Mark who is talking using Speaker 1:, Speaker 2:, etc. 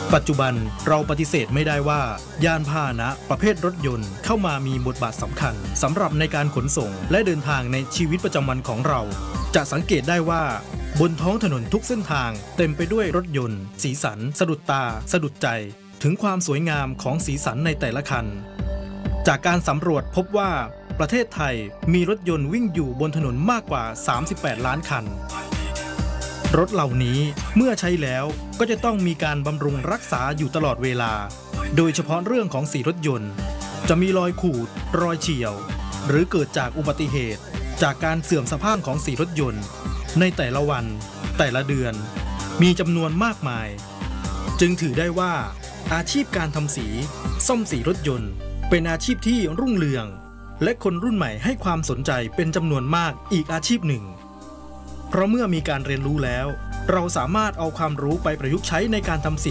Speaker 1: ปัจจุบันเราปฏิเสธไม่ได้ว่ายานพาหนะประเภทรถยนต์เข้ามามีบทบาทสำคัญสำหรับในการขนส่งและเดินทางในชีวิตประจำวันของเราจะสังเกตได้ว่าบนท้องถนนทุกเส้นทางเต็มไปด้วยรถยนต์สีสันสะดุดตาสะดุดใจถึงความสวยงามของสีสันในแต่ละคันจากการสำรวจพบว่าประเทศไทยมีรถยนต์วิ่งอยู่บนถนนมากกว่า38ล้านคันรถเหล่านี้เมื่อใช้แล้วก็จะต้องมีการบำรุงรักษาอยู่ตลอดเวลาโดยเฉพาะเรื่องของสีรถยนต์จะมีรอยขูดรอยเฉี่ยวหรือเกิดจากอุบัติเหตุจากการเสื่อมสภาพของสีรถยนต์ในแต่ละวันแต่ละเดือนมีจำนวนมากมายจึงถือได้ว่าอาชีพการทำสีซ่อมสีรถยนต์เป็นอาชีพที่รุ่งเรืองและคนรุ่นใหม่ให้ความสนใจเป็นจำนวนมากอีกอาชีพหนึ่งเพราะเมื่อมีการเรียนรู้แล้วเราสามารถเอาความรู้ไปประยุกต์ใช้ในการทำสี